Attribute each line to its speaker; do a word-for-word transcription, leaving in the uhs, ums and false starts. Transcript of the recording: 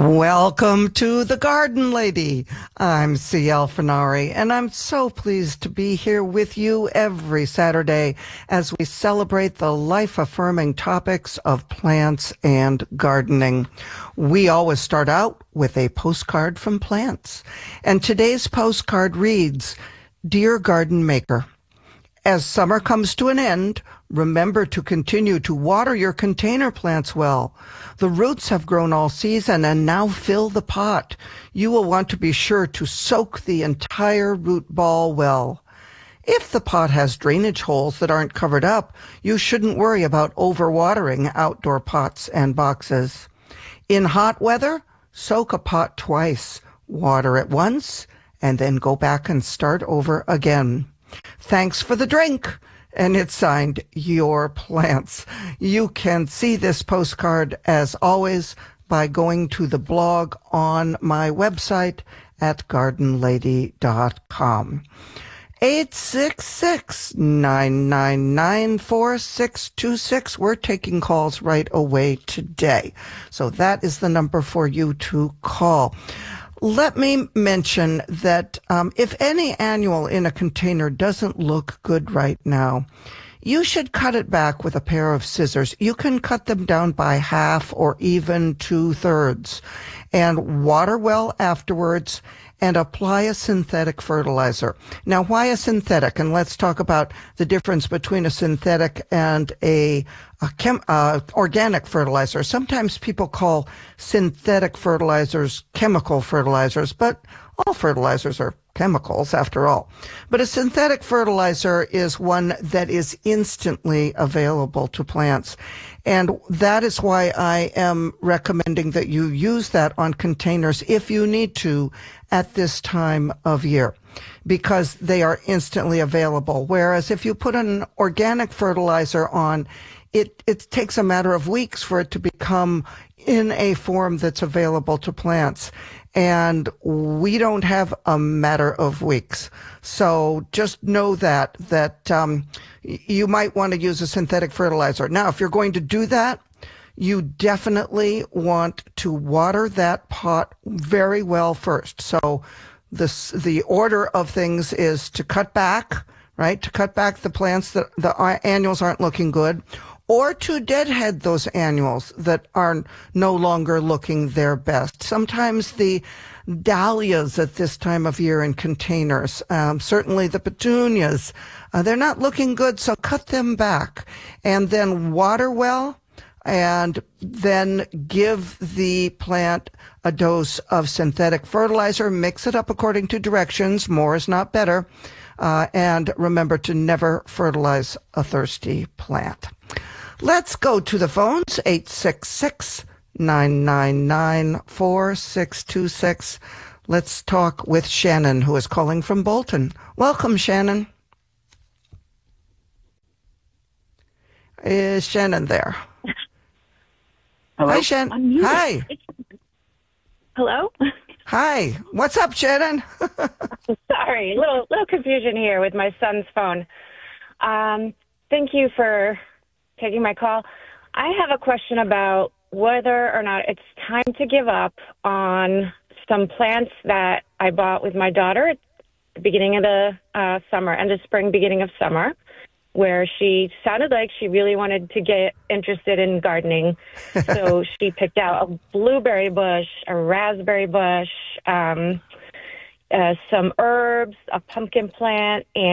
Speaker 1: Welcome to The Garden Lady. I'm C L Finari, and I'm so pleased to be here with you every Saturday as we celebrate the life-affirming topics of plants and gardening. We always start out with a postcard from plants, and today's postcard reads, Dear Garden Maker, as summer comes to an end, remember to continue to water your container plants well. The roots have grown all season and now fill the pot. You will want to be sure to soak the entire root ball well. If the pot has drainage holes that aren't covered up, you shouldn't worry about overwatering outdoor pots and boxes. In hot weather, soak a pot twice, water it once, and then go back and start over again. Thanks for the drink. And it's signed Your Plants. You can see this postcard, as always, by going to the blog on my website at garden lady dot com. eight six six, nine nine nine, four six two six. We're taking calls right away today. So that is the number for you to call. Let me mention that um, if any annual in a container doesn't look good right now, you should cut it back with a pair of scissors. You can cut them down by half or even two-thirds and water well afterwards and apply a synthetic fertilizer. Now, why a synthetic? And let's talk about the difference between a synthetic and a, a chem, uh, organic fertilizer. Sometimes people call synthetic fertilizers chemical fertilizers, but all fertilizers are chemicals after all. But a synthetic fertilizer is one that is instantly available to plants. And that is why I am recommending that you use that on containers if you need to at this time of year, because they are instantly available. Whereas if you put an organic fertilizer on, it, it takes a matter of weeks for it to become in a form that's available to plants. And we don't have a matter of weeks. So just know that, that um, you might want to use a synthetic fertilizer. Now, if you're going to do that, you definitely want to water that pot very well first. So this, the order of things is to cut back, right? To cut back the plants that the annuals aren't looking good, or to deadhead those annuals that are no longer looking their best. Sometimes the dahlias at this time of year in containers, um, certainly the petunias, uh, they're not looking good, so cut them back. And then water well, and then give the plant a dose of synthetic fertilizer. Mix it up according to directions. More is not better. Uh, and remember to never fertilize a thirsty plant. Let's go to the phones, eight six six, nine nine nine, four six two six. Let's talk with Shannon, who is calling from Bolton. Welcome, Shannon. Is Shannon there?
Speaker 2: Hello?
Speaker 1: Hi, Shannon. Hi.
Speaker 2: Hello?
Speaker 1: Hi. What's up, Shannon?
Speaker 2: Sorry, little little confusion here with my son's phone. Um, thank you for taking my call. I have a question about whether or not it's time to give up on some plants that I bought with my daughter at the beginning of the uh, summer, end of spring, beginning of summer, where she sounded like she really wanted to get interested in gardening. So she picked out a blueberry bush, a raspberry bush, um, uh, some herbs, a pumpkin plant, and